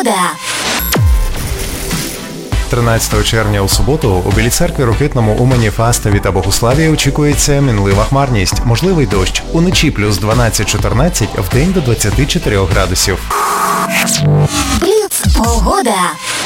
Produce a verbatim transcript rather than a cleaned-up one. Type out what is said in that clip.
Погода. тринадцятого червня у суботу у Білій Церкві, Рокитному, Умані, Фастові та Богуславі очікується мінлива хмарність, можливий дощ. Уночі плюс дванадцять-чотирнадцять, вдень до двадцять чотири градусів. Бліц. Погода.